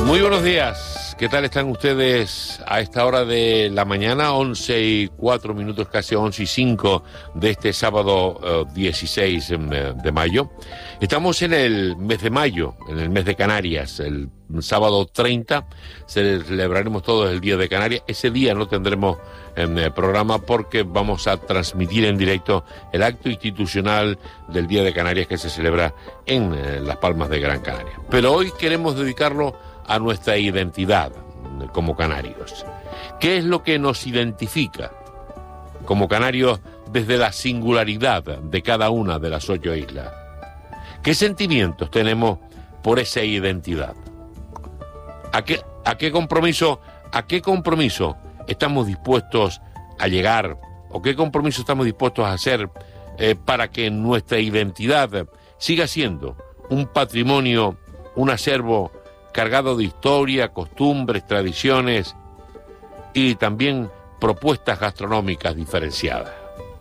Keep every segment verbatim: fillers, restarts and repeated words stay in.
Muy buenos días, ¿qué tal están ustedes a esta hora de la mañana? once y cuatro minutos, casi once y cinco de este sábado uh, dieciséis de mayo. Estamos en el mes de mayo, en el mes de Canarias. El sábado treinta celebraremos todos el Día de Canarias. Ese día no tendremos eh, programa porque vamos a transmitir en directo el acto institucional del Día de Canarias que se celebra en eh, Las Palmas de Gran Canaria. Pero hoy queremos dedicarlo a nuestra identidad como canarios. ¿Qué es lo que nos identifica como canarios desde la singularidad de cada una de las ocho islas? ¿Qué sentimientos tenemos por esa identidad? ¿A qué, a qué compromiso, a qué compromiso estamos dispuestos a llegar? ¿O qué compromiso estamos dispuestos a hacer eh, para que nuestra identidad siga siendo un patrimonio, un acervo cargado de historia, costumbres, tradiciones y también propuestas gastronómicas diferenciadas?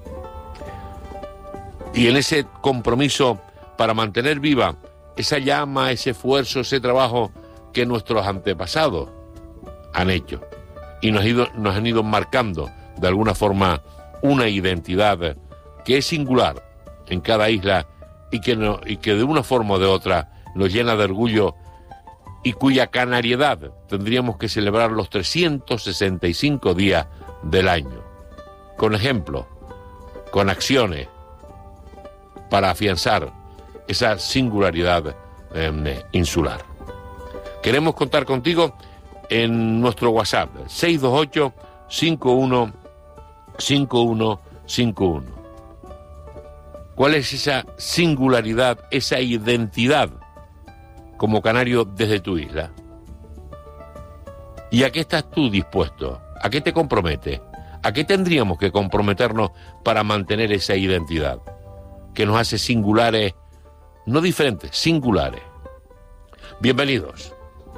Y en ese compromiso para mantener viva esa llama, ese esfuerzo, ese trabajo que nuestros antepasados han hecho y nos, ido, nos han ido marcando de alguna forma una identidad que es singular en cada isla y que, no, y que de una forma o de otra nos llena de orgullo y cuya canariedad tendríamos que celebrar los trescientos sesenta y cinco días del año, con ejemplos, con acciones, para afianzar esa singularidad eh, insular. Queremos contar contigo en nuestro WhatsApp, seis dos ocho, cinco uno cinco uno cinco uno. ¿Cuál es esa singularidad, esa identidad como canario desde tu isla? ¿Y a qué estás tú dispuesto? ¿A qué te comprometes? ¿A qué tendríamos que comprometernos para mantener esa identidad que nos hace singulares, no diferentes, singulares? Bienvenidos.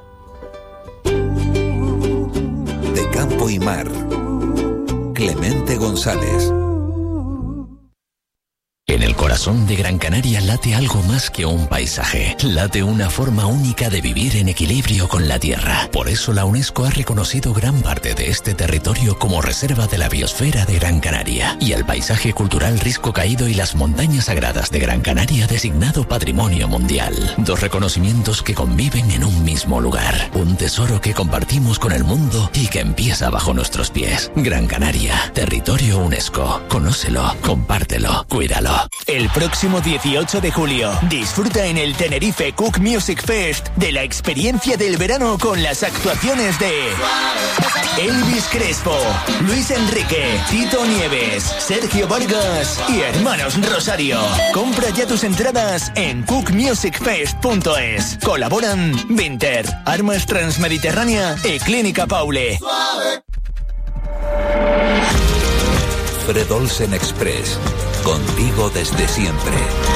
De campo y mar, Clemente González. En el corazón de Gran Canaria late algo más que un paisaje. Late una forma única de vivir en equilibrio con la tierra. Por eso la UNESCO ha reconocido gran parte de este territorio como reserva de la biosfera de Gran Canaria. Y el paisaje cultural Risco Caído y las montañas sagradas de Gran Canaria designado Patrimonio Mundial. Dos reconocimientos que conviven en un mismo lugar. Un tesoro que compartimos con el mundo y que empieza bajo nuestros pies. Gran Canaria, territorio UNESCO. Conócelo, compártelo, cuídalo. El próximo dieciocho de julio, disfruta en el Tenerife Cook Music Fest de la experiencia del verano con las actuaciones de Elvis Crespo, Luis Enrique, Tito Nieves, Sergio Vargas y Hermanos Rosario. Compra ya tus entradas en cook music fest punto es. Colaboran Vinter, Armas Transmediterránea y Clínica Paule. Fred Olsen Express, contigo desde siempre.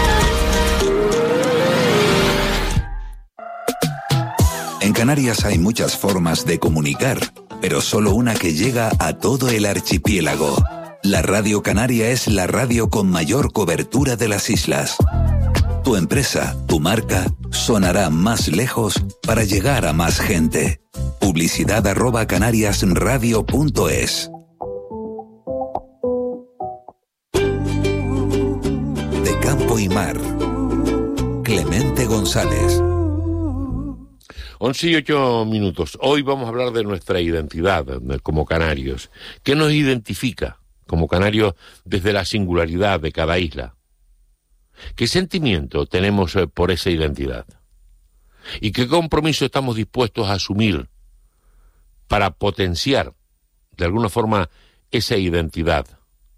En Canarias hay muchas formas de comunicar, pero solo una que llega a todo el archipiélago. La Radio Canaria es la radio con mayor cobertura de las islas. Tu empresa, tu marca, sonará más lejos para llegar a más gente. Publicidad arroba canariasradio punto es. De campo y mar, Clemente González. once y ocho minutos. Hoy vamos a hablar de nuestra identidad como canarios. ¿Qué nos identifica como canarios desde la singularidad de cada isla? ¿Qué sentimiento tenemos por esa identidad? ¿Y qué compromiso estamos dispuestos a asumir para potenciar de alguna forma esa identidad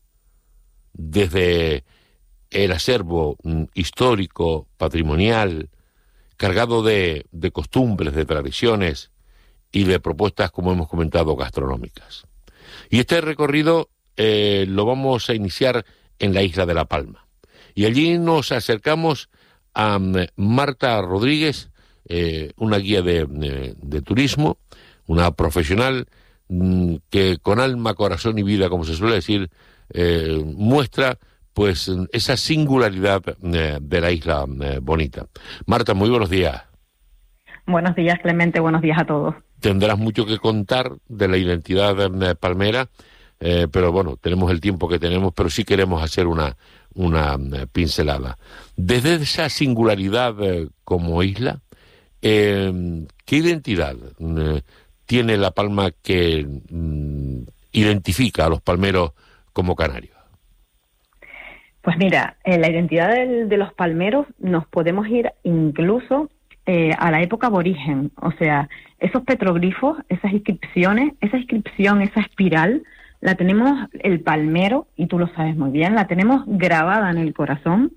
desde el acervo histórico, patrimonial, cargado de, de costumbres, de tradiciones y de propuestas, como hemos comentado, gastronómicas? Y este recorrido eh, lo vamos a iniciar en la isla de La Palma. Y allí nos acercamos a um, Marta Rodríguez, eh, una guía de, de, de turismo, una profesional mm, que con alma, corazón y vida, como se suele decir, eh, muestra pues esa singularidad eh, de la isla eh, bonita. Marta, muy buenos días. Buenos días, Clemente, buenos días a todos. Tendrás mucho que contar de la identidad eh, palmera, eh, pero bueno, tenemos el tiempo que tenemos, pero sí queremos hacer una, una eh, pincelada. Desde esa singularidad eh, como isla, eh, ¿qué identidad eh, tiene La Palma que mm, identifica a los palmeros como canarios? Pues mira, en la identidad del, de los palmeros nos podemos ir incluso eh, a la época aborigen, o sea, esos petroglifos, esas inscripciones, esa inscripción, esa espiral, la tenemos el palmero, y tú lo sabes muy bien, la tenemos grabada en el corazón,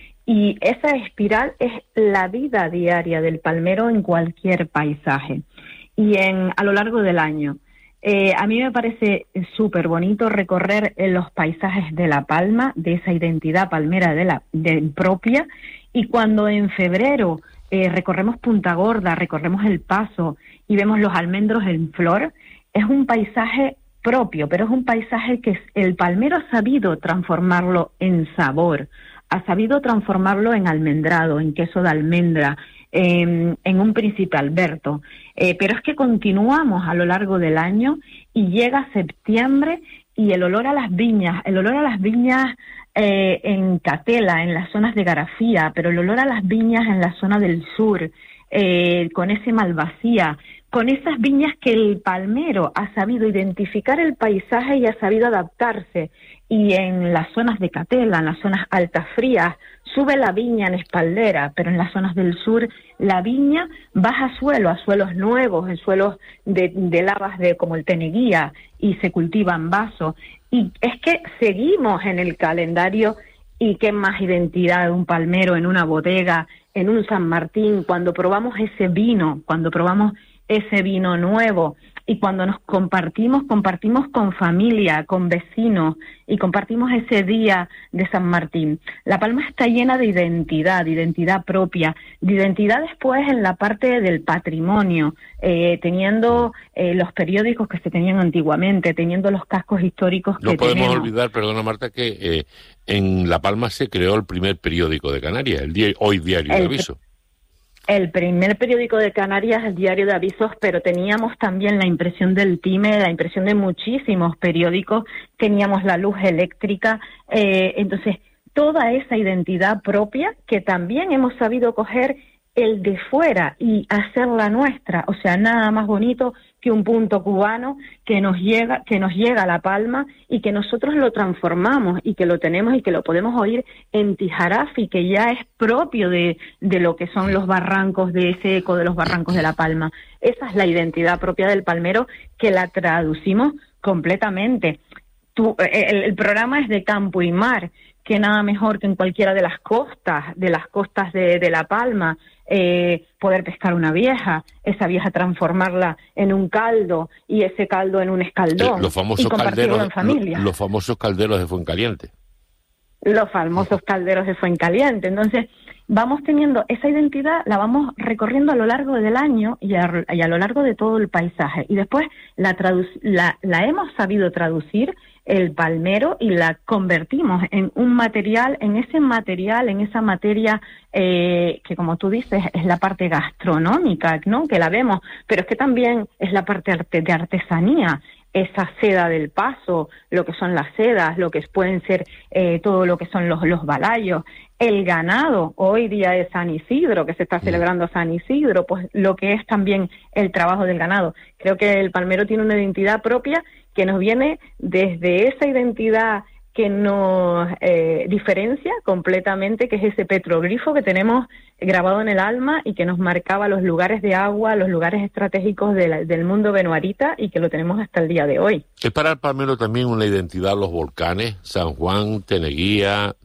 y esa espiral es la vida diaria del palmero en cualquier paisaje y en a lo largo del año. Eh, a mí me parece súper bonito recorrer los paisajes de La Palma, de esa identidad palmera de la de, propia, y cuando en febrero eh, recorremos Punta Gorda, recorremos El Paso y vemos los almendros en flor, es un paisaje propio, pero es un paisaje que el palmero ha sabido transformarlo en sabor, ha sabido transformarlo en almendrado, en queso de almendra, eh, en un Príncipe Alberto. Eh, pero es que continuamos a lo largo del año y llega septiembre y el olor a las viñas, el olor a las viñas eh, en Catela, en las zonas de Garafía, pero el olor a las viñas en la zona del sur, eh, con ese Malvasía, con esas viñas que el palmero ha sabido identificar el paisaje y ha sabido adaptarse. Y en las zonas de Catela, en las zonas altas frías, sube la viña en espaldera, pero en las zonas del sur la viña baja a suelo, a suelos nuevos, en suelos de, de lavas de, como el Teneguía, y se cultiva en vaso. Y es que seguimos en el calendario, y qué más identidad de un palmero en una bodega, en un San Martín, cuando probamos ese vino, cuando probamos ese vino nuevo, y cuando nos compartimos, compartimos con familia, con vecinos, y compartimos ese día de San Martín. La Palma está llena de identidad, de identidad propia, de identidad después en la parte del patrimonio, eh, teniendo eh, los periódicos que se tenían antiguamente, teniendo los cascos históricos que tenemos. No podemos tenemos. olvidar, perdona Marta, que eh, en La Palma se creó el primer periódico de Canarias, el día, Hoy Diario de Aviso. El primer periódico de Canarias, el Diario de Avisos, pero teníamos también la impresión del Time, la impresión de muchísimos periódicos, teníamos la luz eléctrica, eh, entonces toda esa identidad propia que también hemos sabido coger el de fuera y hacerla nuestra, o sea, nada más bonito que un punto cubano que nos llega, que nos llega a La Palma y que nosotros lo transformamos y que lo tenemos y que lo podemos oír en Tijarafi, que ya es propio de, de lo que son los barrancos, de ese eco de los barrancos de La Palma. Esa es la identidad propia del palmero, que la traducimos completamente. Tú, el, el programa es de campo y mar, que nada mejor que en cualquiera de las costas, de las costas de, de La Palma, eh, poder pescar una vieja, esa vieja transformarla en un caldo y ese caldo en un escaldón, eh, los famosos y compartirlo calderos, en familia. Lo, los famosos calderos de Fuencaliente. Los famosos calderos de Fuencaliente. Entonces, vamos teniendo esa identidad, la vamos recorriendo a lo largo del año y a, y a lo largo de todo el paisaje. Y después la, traduc- la, la hemos sabido traducir, el palmero, y la convertimos en un material, en ese material, en esa materia eh, que, como tú dices, es la parte gastronómica, ¿no? Que la vemos, pero es que también es la parte arte- de artesanía. Esa seda del Paso, lo que son las sedas, lo que pueden ser eh, todo lo que son los, los balayos, el ganado, hoy día de San Isidro, que se está celebrando San Isidro, pues lo que es también el trabajo del ganado. Creo que el palmero tiene una identidad propia que nos viene desde esa identidad que nos eh, diferencia completamente, que es ese petroglifo que tenemos grabado en el alma y que nos marcaba los lugares de agua, los lugares estratégicos de la, del mundo benuarita, y que lo tenemos hasta el día de hoy. ¿Es para el palmero también una identidad los volcanes? San Juan, Teneguía,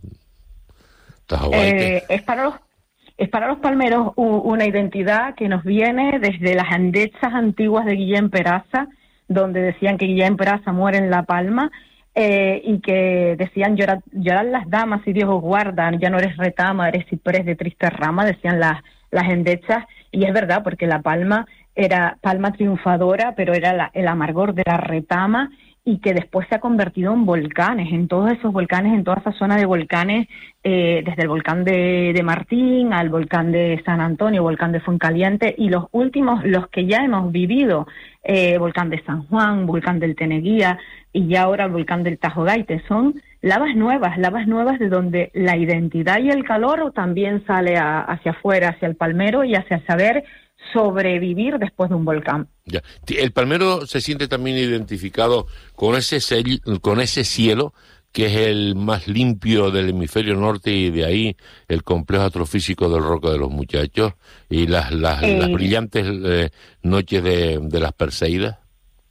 Tajahuaite. Eh, es para los Es para los palmeros una identidad que nos viene desde las andechas antiguas de Guillén Peraza, donde decían que Guillén Peraza muere en La Palma, eh, y que decían llorad, llorad las damas y Dios os guarda, ya no eres retama, eres ciprés de triste rama, decían las, las endechas, y es verdad, porque La Palma era palma triunfadora, pero era la, el amargor de la retama, y que después se ha convertido en volcanes, en todos esos volcanes, en toda esa zona de volcanes, eh, desde el volcán de, de Martín al volcán de San Antonio, volcán de Fuencaliente, y los últimos, los que ya hemos vivido, eh, volcán de San Juan, volcán del Teneguía, y ya ahora el volcán del Tajogaite, son lavas nuevas, lavas nuevas de donde la identidad y el calor también sale a, hacia afuera, hacia el Palmero y hacia saber sobrevivir después de un volcán. Ya. El Palmero se siente también identificado con ese cel, con ese cielo que es el más limpio del hemisferio norte, y de ahí el complejo astrofísico del Roque de los Muchachos y las las, eh, las brillantes eh, noches de, de las Perseidas.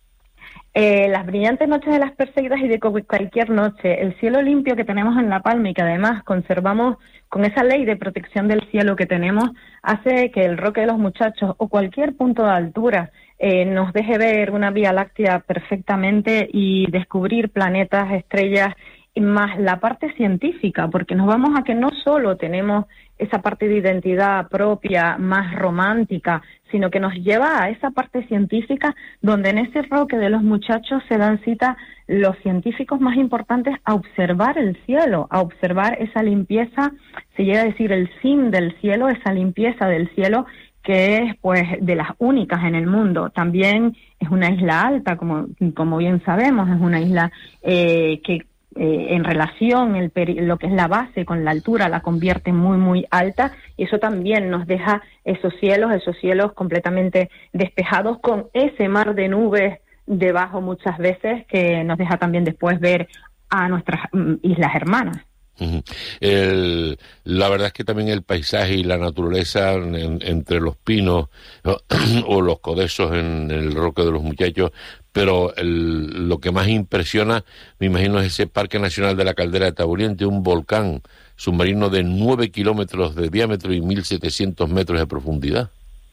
Eh, las brillantes noches de las Perseidas y de cualquier noche, el cielo limpio que tenemos en La Palma y que además conservamos con esa ley de protección del cielo que tenemos, hace que el Roque de los Muchachos o cualquier punto de altura eh, nos deje ver una Vía Láctea perfectamente y descubrir planetas, estrellas, y más la parte científica, porque nos vamos a que no solo tenemos esa parte de identidad propia más romántica, sino que nos lleva a esa parte científica donde en ese Roque de los Muchachos se dan cita los científicos más importantes a observar el cielo, a observar esa limpieza, se llega a decir el sim del cielo, esa limpieza del cielo que es pues de las únicas en el mundo. También es una isla alta, como, como bien sabemos, es una isla eh, que Eh, en relación el peri- lo que es la base con la altura la convierte muy muy alta, y eso también nos deja esos cielos, esos cielos completamente despejados con ese mar de nubes debajo muchas veces que nos deja también después ver a nuestras mm, islas hermanas. Uh-huh. El, la verdad es que también el paisaje y la naturaleza en, entre los pinos ¿no? o los codazos en, en el Roque de los Muchachos, pero el, lo que más impresiona, me imagino, es ese Parque Nacional de la Caldera de Taburiente, un volcán submarino de nueve kilómetros de diámetro y mil setecientos metros de profundidad.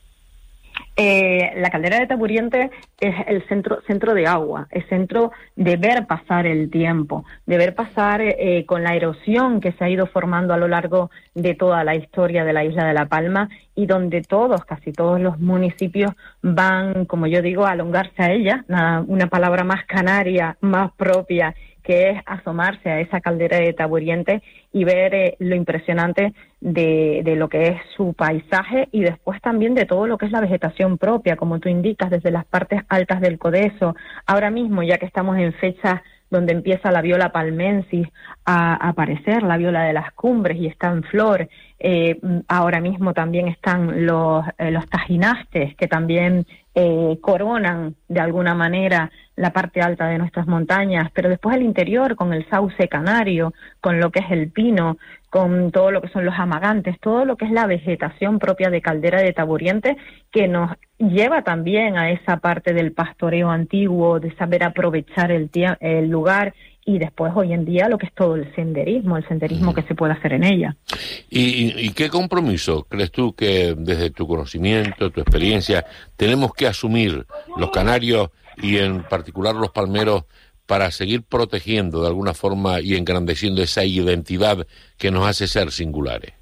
Eh, la caldera de Taburiente es el centro centro de agua, es centro de ver pasar el tiempo, de ver pasar eh, con la erosión que se ha ido formando a lo largo de toda la historia de la isla de La Palma, y donde todos, casi todos los municipios van, como yo digo, a alongarse a ella, una, una palabra más canaria, más propia, que es asomarse a esa caldera de Taburiente y ver eh, lo impresionante de, de lo que es su paisaje, y después también de todo lo que es la vegetación propia, como tú indicas, desde las partes altas del Codeso. Ahora mismo, ya que estamos en fechas donde empieza la viola palmensis a, a aparecer, la viola de las cumbres, y está en flor, eh, ahora mismo también están los, eh, los tajinastes, que también eh, coronan de alguna manera la parte alta de nuestras montañas, pero después el interior con el sauce canario, con lo que es el pino, con todo lo que son los amagantes, todo lo que es la vegetación propia de Caldera de Taburiente, que nos lleva también a esa parte del pastoreo antiguo, de saber aprovechar el, tia- el lugar, y después hoy en día lo que es todo el senderismo, el senderismo mm. que se puede hacer en ella. ¿Y, y, ¿Y qué compromiso crees tú que desde tu conocimiento, tu experiencia, tenemos que asumir los canarios y en particular los palmeros para seguir protegiendo de alguna forma y engrandeciendo esa identidad que nos hace ser singulares?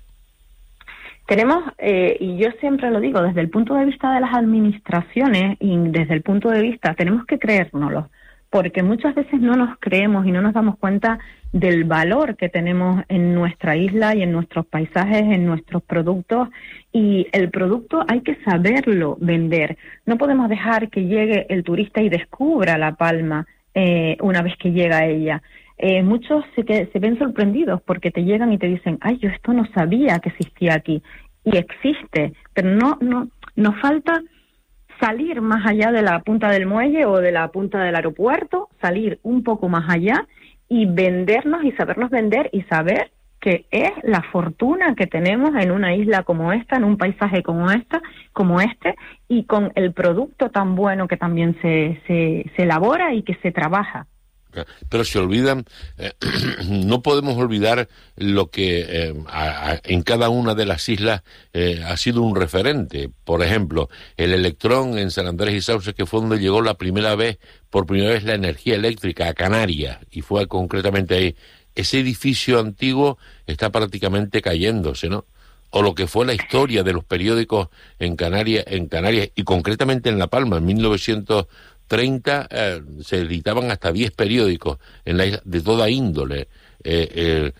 Tenemos, eh, y yo siempre lo digo, desde el punto de vista de las administraciones y desde el punto de vista, tenemos que creérnoslo, porque muchas veces no nos creemos y no nos damos cuenta del valor que tenemos en nuestra isla y en nuestros paisajes, en nuestros productos, y el producto hay que saberlo vender. No podemos dejar que llegue el turista y descubra La Palma eh, una vez que llega a ella. Eh, muchos se, que, se ven sorprendidos porque te llegan y te dicen, ay, yo esto no sabía que existía aquí. Y existe, pero no, no, nos falta salir más allá de la punta del muelle o de la punta del aeropuerto, salir un poco más allá y vendernos y sabernos vender y saber que es la fortuna que tenemos en una isla como esta, en un paisaje como esta, como este, y con el producto tan bueno que también se, se, se elabora y que se trabaja. Pero se olvidan, eh, no podemos olvidar lo que eh, a, a, en cada una de las islas eh, ha sido un referente. Por ejemplo, el Electrón en San Andrés y Sauces, que fue donde llegó la primera vez, por primera vez, la energía eléctrica a Canarias, y fue concretamente ahí. Ese edificio antiguo está prácticamente cayéndose, ¿no? o lo que fue la historia de los periódicos en Canarias, en Canarias y concretamente en La Palma, en mil novecientos treinta eh, se editaban hasta diez periódicos en la isla, de toda índole. Eh, eh,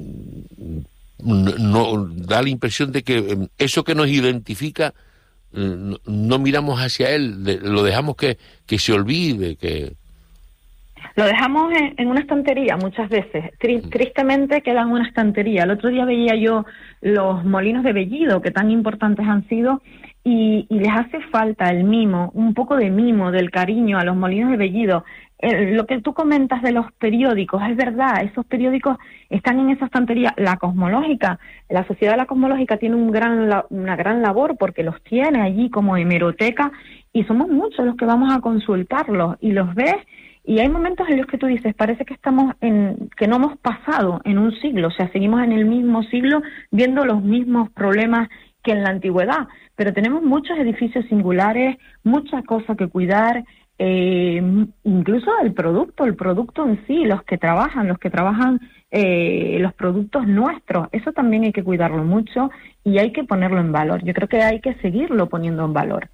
no, no da la impresión de que eso que nos identifica no, no miramos hacia él, de, lo dejamos que, que se olvide, que lo dejamos en, en una estantería muchas veces. Tri- tristemente queda en una estantería. El otro día veía yo los molinos de Bellido, que tan importantes han sido, y, y les hace falta el mimo, un poco de mimo, del cariño a los molinos de Bellido. Eh, lo que tú comentas de los periódicos, es verdad, esos periódicos están en esa estantería. La Cosmológica, la Sociedad de la Cosmológica tiene un gran la, una gran labor porque los tiene allí como hemeroteca y somos muchos los que vamos a consultarlos y los ves. Y hay momentos en los que tú dices, parece que estamos en, que no hemos pasado en un siglo, o sea, seguimos en el mismo siglo viendo los mismos problemas que en la antigüedad, pero tenemos muchos edificios singulares, mucha cosa que cuidar, eh, incluso el producto, el producto en sí, los que trabajan, los que trabajan eh, los productos nuestros, eso también hay que cuidarlo mucho y hay que ponerlo en valor. Yo creo que hay que seguirlo poniendo en valor.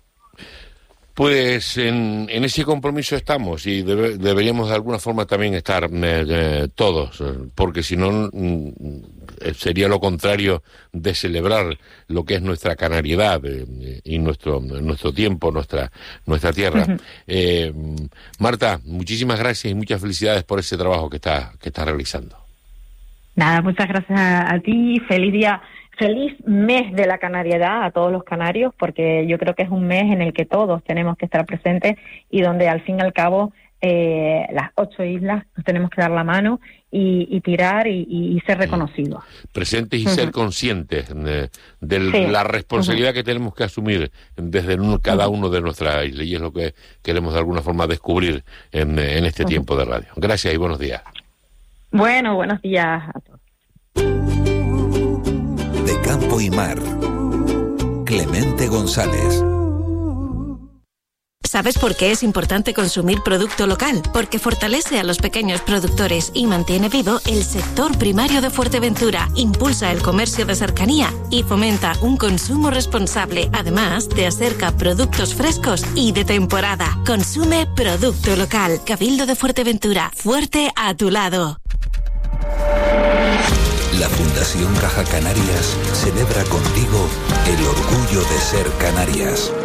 Pues en, en ese compromiso estamos y debe, deberíamos de alguna forma también estar eh, eh, todos, porque si no mm, sería lo contrario de celebrar lo que es nuestra canariedad eh, y nuestro nuestro tiempo, nuestra nuestra tierra. Uh-huh. Eh, Marta, muchísimas gracias y muchas felicidades por ese trabajo que está que está realizando. Nada, muchas gracias a, a ti, feliz día. Feliz mes de la canariedad a todos los canarios, porque yo creo que es un mes en el que todos tenemos que estar presentes y donde al fin y al cabo eh, las ocho islas nos tenemos que dar la mano y, y tirar y, y ser reconocidos. Presentes y uh-huh. ser conscientes de, de sí. la responsabilidad uh-huh. que tenemos que asumir desde uno, cada uno de nuestras islas, y es lo que queremos de alguna forma descubrir en, en este uh-huh. tiempo de radio. Gracias y buenos días. Bueno, buenos días a todos. De Campo y Mar, Clemente González. ¿Sabes por qué es importante consumir producto local? Porque fortalece a los pequeños productores y mantiene vivo el sector primario de Fuerteventura, impulsa el comercio de cercanía y fomenta un consumo responsable. Además, te acerca productos frescos y de temporada. Consume producto local. Cabildo de Fuerteventura, fuerte a tu lado. La Fundación Caja Canarias celebra contigo el orgullo de ser Canarias.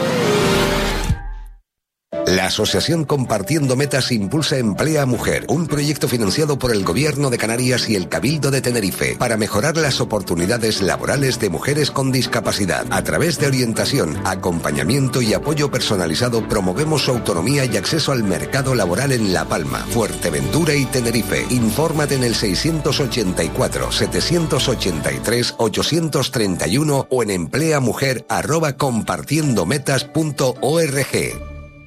La Asociación Compartiendo Metas impulsa Emplea Mujer, un proyecto financiado por el Gobierno de Canarias y el Cabildo de Tenerife para mejorar las oportunidades laborales de mujeres con discapacidad. A través de orientación, acompañamiento y apoyo personalizado promovemos su autonomía y acceso al mercado laboral en La Palma, Fuerteventura y Tenerife. Infórmate en el seiscientos ochenta y cuatro, setecientos ochenta y tres, ochocientos treinta y uno o en empleamujer arroba compartiendometas punto org.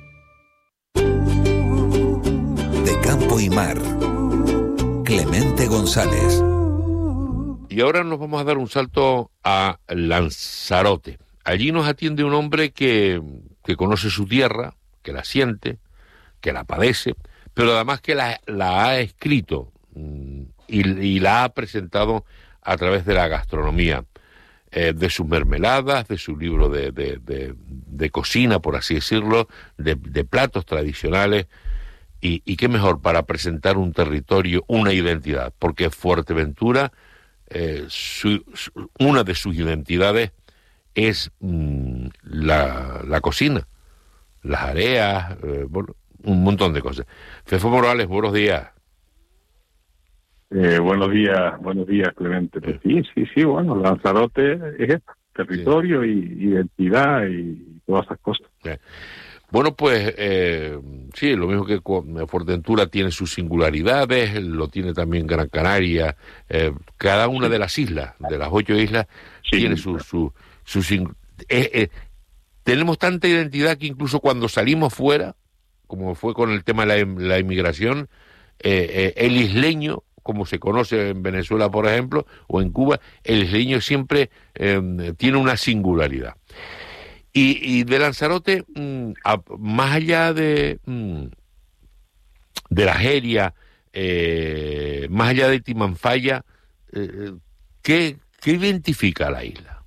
Campo y Mar, Clemente González. Y ahora nos vamos a dar un salto a Lanzarote. Allí nos atiende un hombre que, que conoce su tierra, que la siente, que la padece, pero además que la, la ha escrito y, y la ha presentado a través de la gastronomía, eh, de sus mermeladas, de su libro de, de, de, de cocina, por así decirlo, de, de platos tradicionales. Y, y qué mejor para presentar un territorio, una identidad, porque Fuerteventura, eh, su, su, una de sus identidades es mmm, la, la cocina, las areas, eh, bueno, un montón de cosas. Fefo Morales, buenos días. Eh, buenos días, buenos días, Clemente. Pues sí, sí, sí, bueno, Lanzarote es esto, territorio sí. y identidad y todas esas cosas. Sí. Bueno, pues eh, sí, lo mismo que Fuerteventura tiene sus singularidades, lo tiene también Gran Canaria, eh, cada una de las islas, de las ocho islas, sí. tiene su... su, su, su eh, eh, tenemos tanta identidad que incluso cuando salimos fuera, como fue con el tema de la, la inmigración, eh, eh, el isleño, como se conoce en Venezuela, por ejemplo, o en Cuba, el isleño siempre eh, tiene una singularidad. Y, y de Lanzarote, mmm, a, más allá de, mmm, de la Jeria, eh, más allá de Timanfaya, eh, ¿qué, ¿qué identifica a la isla?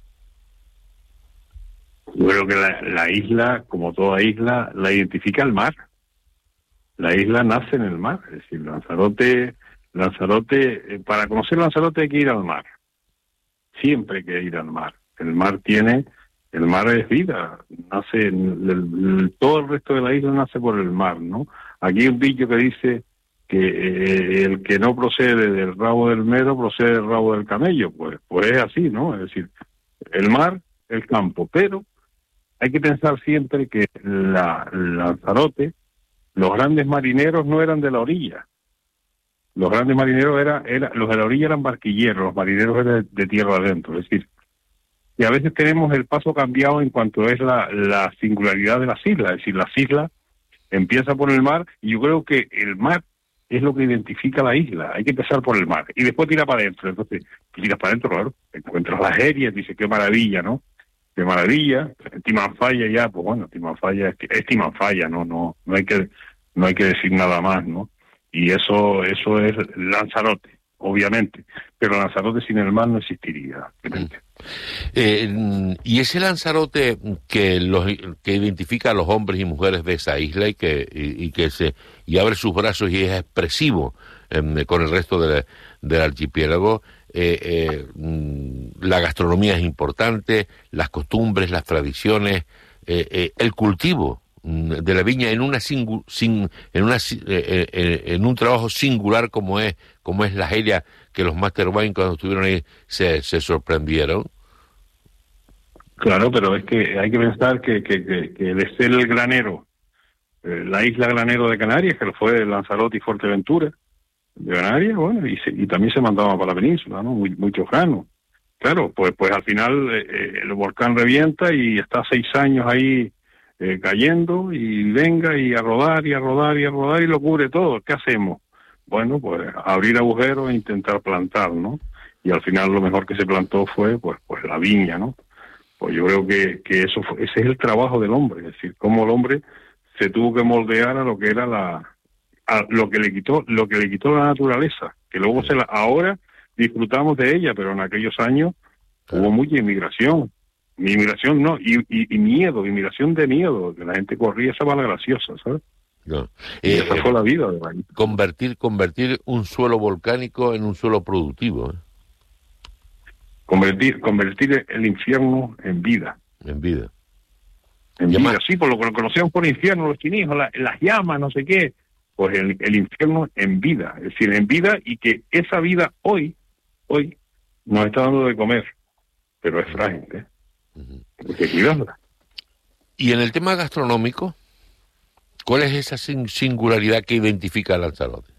Yo creo que la, la isla, como toda isla, la identifica el mar. La isla nace en el mar, es decir, Lanzarote, Lanzarote, eh, para conocer Lanzarote hay que ir al mar. Siempre hay que ir al mar. El mar tiene, el mar es vida, nace, el, el, todo el resto de la isla nace por el mar, ¿no? Aquí hay un dicho que dice que eh, el que no procede del rabo del mero procede del rabo del camello, pues, pues es así, ¿no? Es decir, el mar, el campo, pero hay que pensar siempre que la, Lanzarote, los grandes marineros no eran de la orilla. Los grandes marineros eran, era, los de la orilla eran barquilleros, los marineros eran de, de tierra adentro. Es decir, y a veces tenemos el paso cambiado en cuanto es la, la singularidad de las islas. Es decir, las islas empiezan por el mar y yo creo que el mar es lo que identifica la isla. Hay que empezar por el mar y después tira para adentro. Entonces, tiras para adentro, claro, encuentras las aéreas, dices, qué maravilla, ¿no? Qué maravilla. Timanfaya ya, pues bueno, Timanfaya es, es Timanfaya, no, no, no hay que, no hay que decir nada más, ¿no? Y eso, eso es Lanzarote, obviamente, pero Lanzarote sin el mar no existiría. Eh, y ese Lanzarote que los que identifica a los hombres y mujeres de esa isla y que y, y que se y abre sus brazos y es expresivo eh, con el resto de, del archipiélago. Eh, eh, la gastronomía es importante, las costumbres, las tradiciones, eh, eh, el cultivo de la viña en una singu, sin, en una eh, eh, en un trabajo singular como es como es la Geria, que los Master Wine cuando estuvieron ahí se, se sorprendieron. Claro, pero es que hay que pensar que que, que, que de ser el granero, eh, la isla granero de Canarias, que lo fue Lanzarote y Fuerteventura de Canarias, bueno, y, se, y también se mandaba para la península, ¿no? Muy, muchos granos. Claro, pues pues al final eh, el volcán revienta y está seis años ahí eh, cayendo y venga y a rodar y a rodar y a rodar y lo cubre todo. ¿Qué hacemos? Bueno, pues abrir agujeros e intentar plantar, ¿no? Y al final lo mejor que se plantó fue pues pues la viña, ¿no? Pues yo creo que, que eso fue, ese es el trabajo del hombre, es decir, cómo el hombre se tuvo que moldear a lo que era la a lo que le quitó lo que le quitó la naturaleza, que luego se la, ahora disfrutamos de ella, pero en aquellos años claro. Hubo mucha inmigración, inmigración no, y, y, y miedo, inmigración de miedo, que la gente corría esa bala graciosa, ¿sabes? No. Eh, y esa eh, fue la vida de la gente. Convertir, convertir un suelo volcánico en un suelo productivo, ¿eh? Convertir, convertir el infierno en vida. En vida. En vida, más... sí, por lo que lo conocíamos por infierno, los chinijos, la, las llamas, no sé qué. Pues el, el infierno en vida, es decir, en vida, y que esa vida hoy, hoy, nos está dando de comer, pero es frágil, ¿eh? Uh-huh. Hay que cuidarla. Y en el tema gastronómico, ¿cuál es esa singularidad que identifica a Lanzarote?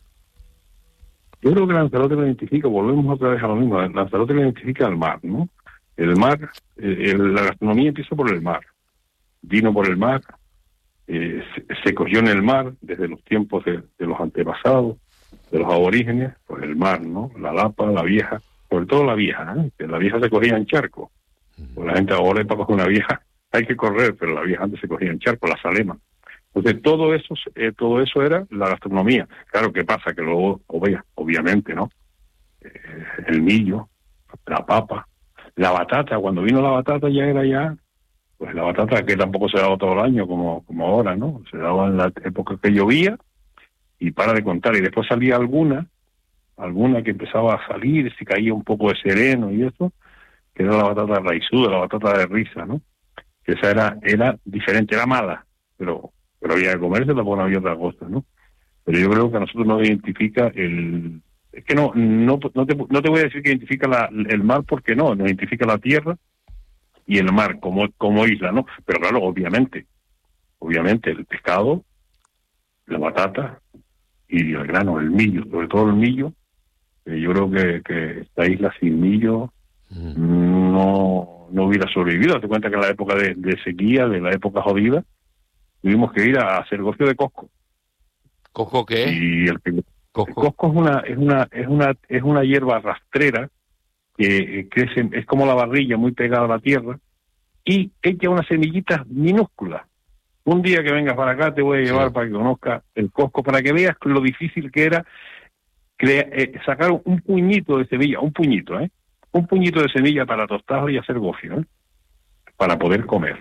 Yo creo que Lanzarote lo identifica, volvemos otra vez a lo mismo, Lanzarote lo identifica al mar, ¿no? El mar, eh, el, la gastronomía empieza por el mar, vino por el mar, eh, se, se cogió en el mar desde los tiempos de, de los antepasados, de los aborígenes, pues el mar, ¿no? La lapa, la vieja, sobre todo la vieja, ¿eh? Que la vieja se cogía en charco, pues la gente ahora para coger una vieja hay que correr, pero la vieja antes se cogía en charco, la salema. Entonces todo eso eh, todo eso era la gastronomía. Claro, ¿qué pasa? Que luego, obvia, obviamente, ¿no? Eh, el millo, la papa, la batata. Cuando vino la batata ya era ya, pues la batata que tampoco se daba todo el año como, como ahora, ¿no? Se daba en la época que llovía y para de contar. Y después salía alguna, alguna que empezaba a salir, si caía un poco de sereno y eso, que era la batata raisuda, la batata de risa, ¿no? Que esa era, era diferente, era mala, pero... pero había que comerse, tampoco no había otra cosa, ¿no? Pero yo creo que a nosotros nos identifica el... Es que no no no te, no te voy a decir que identifica la, el mar, porque no, nos identifica la tierra y el mar como como isla, ¿no? Pero claro, obviamente, obviamente el pescado, la batata y el grano, el millo, sobre todo el millo. Eh, yo creo que, que esta isla sin millo mm. no, no hubiera sobrevivido. Te cuenta que en la época de, de sequía, de la época jodida, tuvimos que ir a hacer gofio de cosco. ¿Cosco qué es? Y el, el cosco, cosco es una es una es una es una hierba rastrera que crece, es como la barrilla, muy pegada a la tierra, y echa unas semillitas minúsculas. Un día que vengas para acá te voy a llevar sí. para que conozcas el cosco, para que veas lo difícil que era crea, eh, sacar un puñito de semilla, un puñito, ¿eh? un puñito de semilla para tostarlo y hacer gofio, ¿eh? Para poder comer.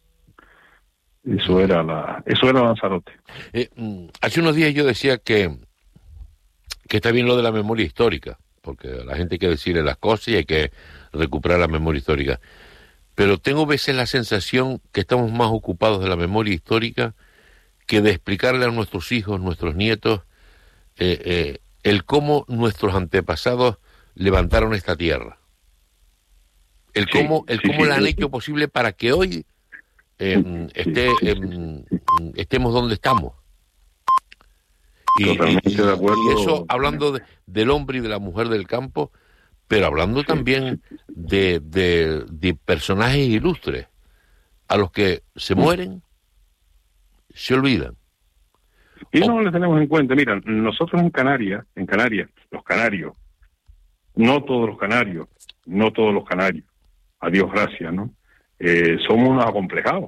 Eso era la, eso era Lanzarote. Eh, hace unos días yo decía que, que está bien lo de la memoria histórica, porque a la gente hay que decirle las cosas y hay que recuperar la memoria histórica. Pero tengo a veces la sensación que estamos más ocupados de la memoria histórica que de explicarle a nuestros hijos, nuestros nietos, eh, eh, el cómo nuestros antepasados levantaron esta tierra. El Sí, cómo, el sí, cómo sí, la han sí. hecho posible para que hoy eh, esté, eh, estemos donde estamos. Y, Totalmente y- de acuerdo. y eso hablando de- del hombre y de la mujer del campo, pero hablando Sí, también de, de, de personajes ilustres a los que se mueren, se olvidan. Y no le tenemos en cuenta. Mira, nosotros en Canarias, en Canarias, los canarios, no todos los canarios, no todos los canarios, a Dios gracias, ¿no? Eh, somos unos acomplejados.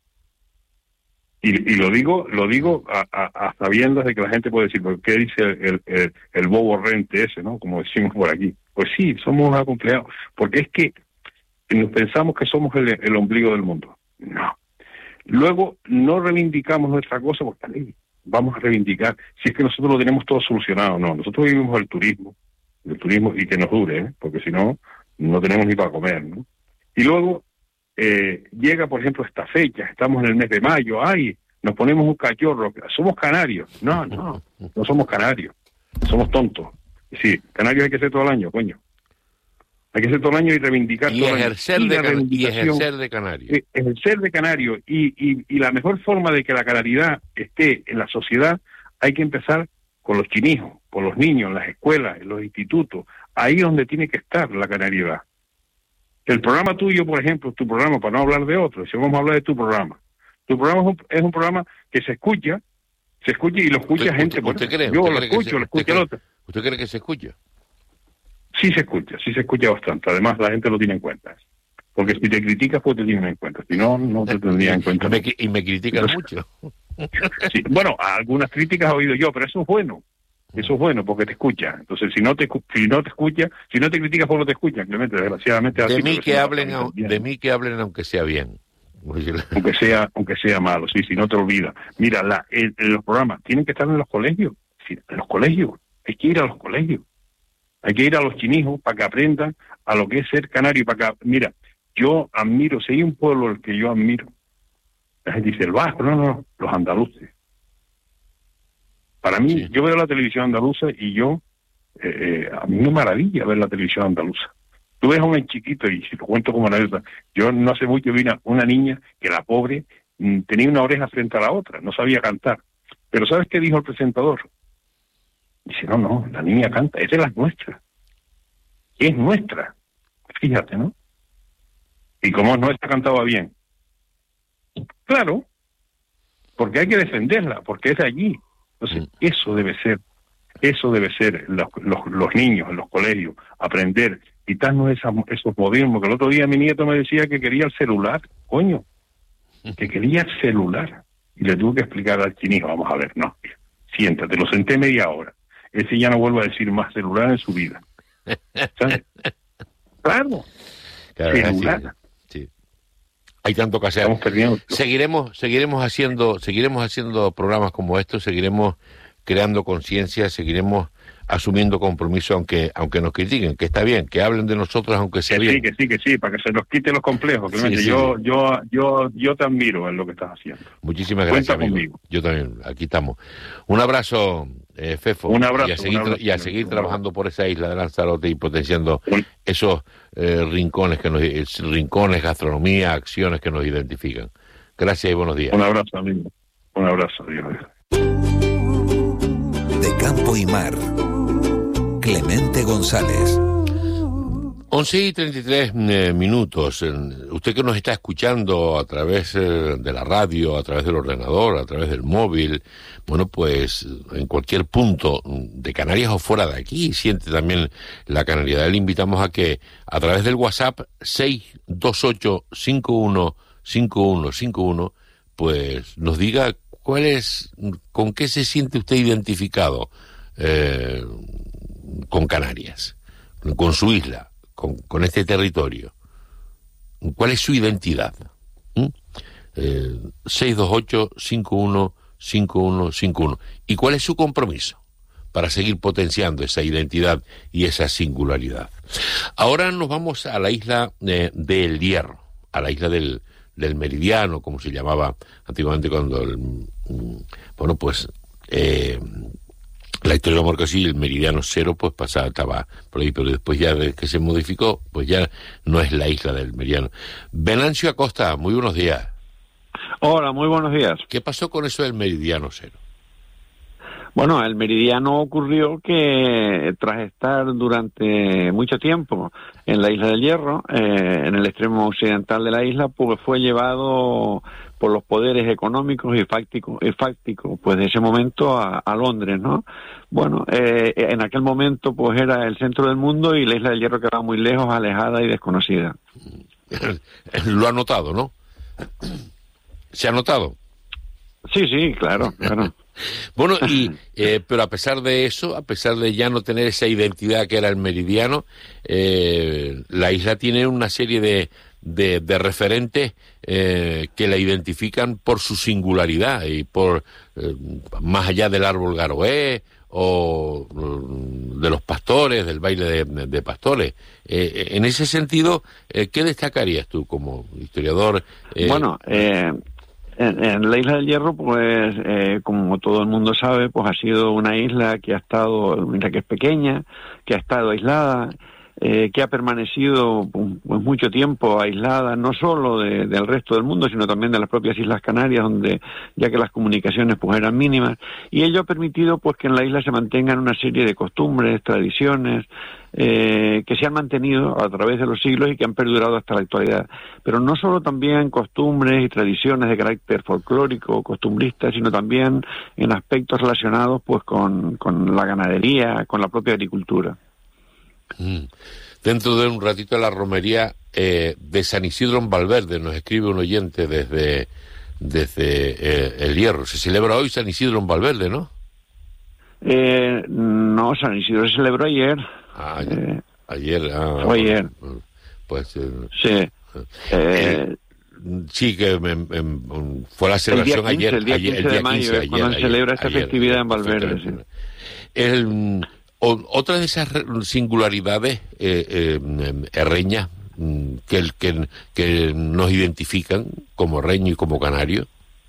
Y, y lo digo, lo digo a, a, a sabiendas de que la gente puede decir, ¿por qué dice el, el, el, el bobo rente ese, ¿no? Como decimos por aquí. Pues sí, somos unos acomplejados. Porque es que nos pensamos que somos el, el ombligo del mundo. No. Luego no reivindicamos nuestra cosa porque ahí vamos a reivindicar si es que nosotros lo tenemos todo solucionado. No, nosotros vivimos el turismo, el turismo y que nos dure, ¿eh? Porque si no, no tenemos ni para comer, ¿no? Y luego eh, llega, por ejemplo, esta fecha, estamos en el mes de mayo, ay, nos ponemos un cachorro, somos canarios. No, no, no somos canarios, somos tontos. Sí, canarios hay que ser todo el año, coño. Hay que ser todo el año y reivindicar Y todo el año. ejercer, Y de, la cana- y reivindicación- ejercer de canario. eh, ejercer de canario y, y, y la mejor forma de que la canaridad esté en la sociedad, hay que empezar con los chinijos, con los niños, en las escuelas, en los institutos, ahí es donde tiene que estar la canariedad. El programa tuyo, por ejemplo, tu programa, para no hablar de otro, si vamos a hablar de tu programa, tu programa es un, es un programa que se escucha, se escucha y lo escucha ¿Usted- gente. usted- usted bueno, cree- yo usted lo cree que escucho, se- lo usted escucha el cree- otro. ¿Usted cree que se escucha? Sí se escucha, sí se escucha bastante. Además, la gente lo tiene en cuenta. Porque si te criticas, pues te tienen en cuenta. Si no, no te tendrían en cuenta. Y me, y me critican Entonces- mucho. Sí, bueno, algunas críticas he oído yo, pero eso es bueno. Eso es bueno porque te escucha. Entonces, si no te escu- si no te escucha, si no te criticas, pues no te escuchan. Clemente, desgraciadamente es De así, mí porque que si no, hablen, también au- te de mí que hablen aunque sea bien. aunque sea aunque sea malo, sí, si no te olvidas. Mira, la, el- el- los programas tienen que estar en los colegios, sí, en los colegios, hay que ir a los colegios, hay que ir a los chinijos para que aprendan a lo que es ser canario, para que, mira, yo admiro, si hay un pueblo al que yo admiro, la gente dice el vasco, no, no, los andaluces. Para mí, Sí. yo veo la televisión andaluza y yo, eh, eh, a mí me maravilla ver la televisión andaluza. Tú ves a un chiquito, y si lo cuento como anécdota, yo no hace mucho vi una, una niña que la pobre mm, tenía una oreja frente a la otra, no sabía cantar. Pero ¿sabes qué dijo el presentador? Dice, no, no, la niña canta, es de las nuestras. Es nuestra. Fíjate, ¿no? Y como es nuestra, cantaba bien. Claro, porque hay que defenderla, porque es de allí. Entonces, Mm. eso debe ser, eso debe ser los, los, los niños en los colegios, aprender, quitarnos esa, esos modismos, que el otro día mi nieto me decía que quería el celular, coño, que quería el celular. Y le tuve que explicar al chinijo, vamos a ver, no, siéntate, lo senté media hora. Ese ya no vuelve a decir más celular en su vida. ¿Sabes? Claro, Claro, es así. celular. Sí. Hay tanto que hacer. Estamos perdiendo. Seguiremos, seguiremos haciendo, seguiremos haciendo programas como estos, seguiremos creando conciencia, seguiremos asumiendo compromiso, aunque aunque nos critiquen, que está bien, que hablen de nosotros aunque sea Que bien. sí, que sí, que sí, para que se nos quite los complejos. Clemente. Sí, sí, yo, sí. yo, yo, yo te admiro en lo que estás haciendo. Muchísimas gracias, Cuenta amigo. conmigo. Yo también, aquí estamos. Un abrazo, eh, Fefo. Un abrazo, Y a seguir, un abrazo. y a seguir Un trabajando por esa isla de Lanzarote y potenciando Un- esos eh, rincones que nos, eh, rincones, gastronomía, acciones que nos identifican. Gracias y buenos días. Un abrazo, amigo. Un abrazo, Dios. De campo y mar. Clemente González. once y treinta y tres eh, minutos. Eh, Usted que nos está escuchando a través eh, de la radio, a través del ordenador, a través del móvil, bueno, pues en cualquier punto de Canarias o fuera de aquí, siente también la canariedad. Le invitamos a que a través del WhatsApp seis dos ocho cinco uno cinco uno cinco uno, pues nos diga cuál es, con qué se siente usted identificado eh, con Canarias, con su isla, con, con este territorio? ¿Cuál es su identidad? ¿Mm? Eh, seis dos ocho, cinco uno cinco uno cinco uno. ¿Y cuál es su compromiso para seguir potenciando esa identidad y esa singularidad? Ahora nos vamos a la isla eh, del Hierro, a la isla del, del Meridiano, como se llamaba antiguamente cuando, el, bueno, pues eh, la historia marcó así, el Meridiano Cero, pues pasaba, estaba por ahí, pero después ya de que se modificó, pues ya no es la isla del Meridiano. Venancio Acosta, muy buenos días. Hola, muy buenos días. ¿Qué pasó con eso del Meridiano Cero? Bueno, el meridiano ocurrió que tras estar durante mucho tiempo en la isla del Hierro, eh, en el extremo occidental de la isla, pues fue llevado por los poderes económicos y fácticos, y fácticos pues de ese momento a, a Londres, ¿no? Bueno, eh, en aquel momento pues era el centro del mundo y la isla del Hierro quedaba muy lejos, alejada y desconocida. Lo ha notado, ¿no? ¿Se ha notado? Sí, sí, claro, claro. Bueno, y eh, pero a pesar de eso, a pesar de ya no tener esa identidad que era el meridiano, eh, la isla tiene una serie de, de, de referentes eh, que la identifican por su singularidad y por, eh, más allá del árbol garoé o de los pastores, del baile de, de pastores. Eh, en ese sentido, eh, ¿qué destacarías tú como historiador? Eh, bueno, eh... En, en la isla del Hierro, pues, eh, como todo el mundo sabe, pues ha sido una isla que ha estado, una isla que es pequeña, que ha estado aislada, eh, que ha permanecido pues, mucho tiempo aislada, no solo de, del resto del mundo, sino también de las propias Islas Canarias, donde ya que las comunicaciones pues eran mínimas, y ello ha permitido pues que en la isla se mantengan una serie de costumbres, tradiciones, Eh, que se han mantenido a través de los siglos y que han perdurado hasta la actualidad. Pero no solo también costumbres y tradiciones de carácter folclórico, costumbrista, sino también en aspectos relacionados pues con, con la ganadería, con la propia agricultura. Mm. Dentro de un ratito la romería eh, de San Isidro en Valverde, nos escribe un oyente desde, desde eh, el Hierro. Se celebra hoy San Isidro en Valverde, ¿no? Eh, no, San Isidro se celebró ayer. Ah, ayer. Eh, ayer, ah, fue ayer. Pues, eh, sí. Eh, sí, que me, me, fue la celebración el día quince, ayer. El día quince, ayer, el día de mayo quince, ayer, cuando ayer, se celebra esta ayer, festividad ayer, en Valverde. Sí. El, o, otra de esas singularidades eh, eh, herreñas que, que, que nos identifican como reño y como canario.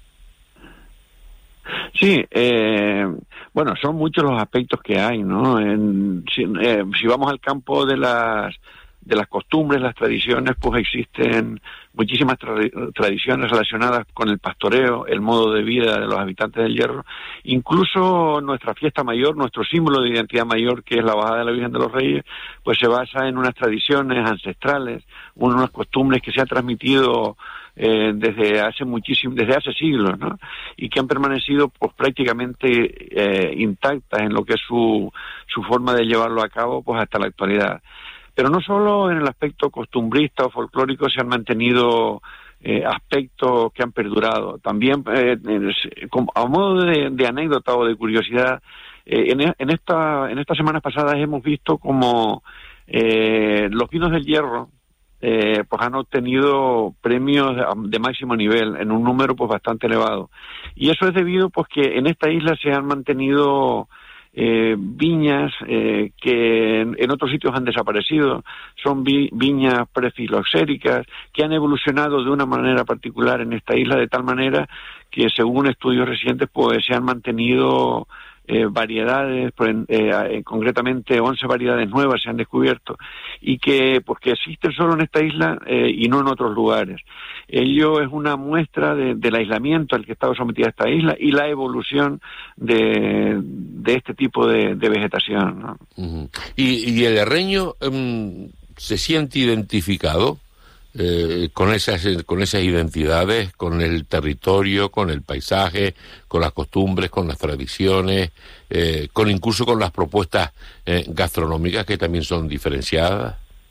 Sí, eh, bueno, son muchos los aspectos que hay, ¿no? En, si, eh, si vamos al campo de las de las costumbres, las tradiciones, pues existen muchísimas tra- tradiciones relacionadas con el pastoreo, el modo de vida de los habitantes del Hierro, incluso nuestra fiesta mayor, nuestro símbolo de identidad mayor, que es la bajada de la Virgen de los Reyes, pues se basa en unas tradiciones ancestrales, unas costumbres que se han transmitido Eh, desde hace muchísimo, desde hace siglos, ¿no? Y que han permanecido pues prácticamente eh, intactas en lo que es su, su forma de llevarlo a cabo pues hasta la actualidad. Pero no solo en el aspecto costumbrista o folclórico se han mantenido eh, aspectos que han perdurado. También, eh, como, a modo de, de anécdota o de curiosidad, eh, en, en, esta, en estas semanas pasadas hemos visto como eh, los vinos del Hierro Eh, pues han obtenido premios de, de máximo nivel en un número pues bastante elevado, y eso es debido pues que en esta isla se han mantenido eh, viñas eh, que en, en otros sitios han desaparecido. Son vi, viñas prefiloxéricas que han evolucionado de una manera particular en esta isla, de tal manera que según estudios recientes pues se han mantenido Eh, variedades, eh, concretamente once variedades nuevas se han descubierto y que pues que existen solo en esta isla eh, y no en otros lugares. Ello es una muestra de, del aislamiento al que estaba sometida esta isla y la evolución de, de este tipo de, de vegetación, ¿no? Uh-huh. ¿Y, y el herreño um, se siente identificado Eh, con esas con esas identidades, con el territorio, con el paisaje, con las costumbres, con las tradiciones, eh, con incluso con las propuestas eh, gastronómicas que también son diferenciadas?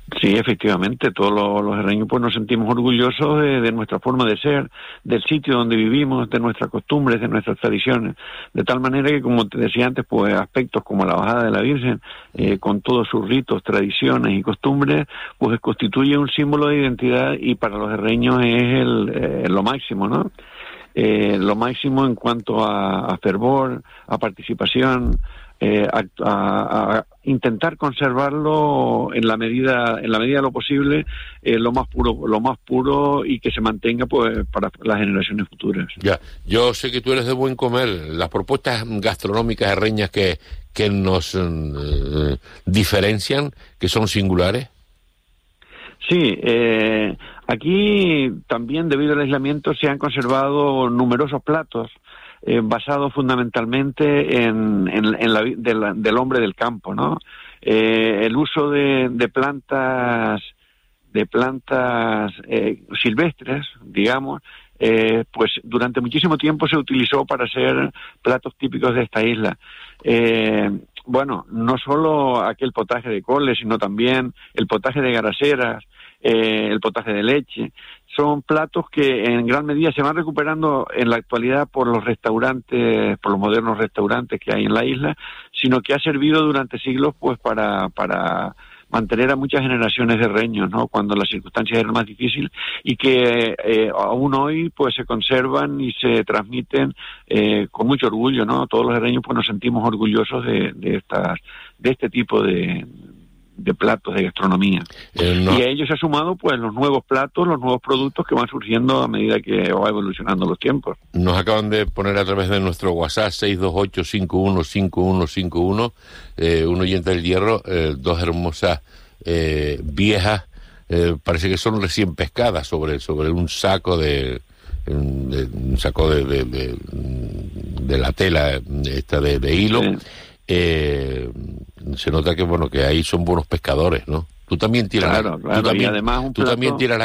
Sí, efectivamente, todos los, los herreños pues nos sentimos orgullosos de, de nuestra forma de ser, del sitio donde vivimos, de nuestras costumbres, de nuestras tradiciones, de tal manera que, como te decía antes, pues aspectos como la bajada de la Virgen, eh, con todos sus ritos, tradiciones y costumbres, pues constituye un símbolo de identidad y para los herreños es el, eh, lo máximo, ¿no? Eh, lo máximo en cuanto a, a fervor, a participación, Eh, a, a, a intentar conservarlo en la medida en la medida de lo posible, eh, lo más puro lo más puro y que se mantenga pues para las generaciones futuras. Ya, yo sé que tú eres de buen comer. Las propuestas gastronómicas herreñas que que nos eh, diferencian, que son singulares. Sí, eh, aquí también debido al aislamiento se han conservado numerosos platos Eh, basado fundamentalmente en, en, en la, de la, del hombre del campo, ¿no? Eh, el uso de, de plantas, de plantas eh, silvestres, digamos, eh, pues durante muchísimo tiempo se utilizó para hacer platos típicos de esta isla. Eh, bueno, no solo aquel potaje de coles, sino también el potaje de garaseras, eh, el potaje de leche. Son platos que en gran medida se van recuperando en la actualidad por los restaurantes, por los modernos restaurantes que hay en la isla, sino que ha servido durante siglos pues para para mantener a muchas generaciones de herreños, ¿no? Cuando las circunstancias eran más difíciles y que eh, aún hoy pues se conservan y se transmiten eh, con mucho orgullo, ¿no? Todos los herreños pues nos sentimos orgullosos de, de estas de este tipo de de platos, de gastronomía. Eh, no. Y a ellos se ha sumado pues los nuevos platos, los nuevos productos que van surgiendo a medida que va evolucionando los tiempos. Nos acaban de poner a través de nuestro WhatsApp seis dos ocho, cinco uno cinco uno cinco uno, eh, un oyente del Hierro, eh, dos hermosas eh, viejas, eh, parece que son recién pescadas sobre, sobre un saco de, de un saco de, de, de, de la tela esta de, de hilo. Sí. Eh, se nota que bueno que ahí son buenos pescadores, ¿no? Tú también tiras, claro, claro. Tú también, y además un tú plato... también tiras la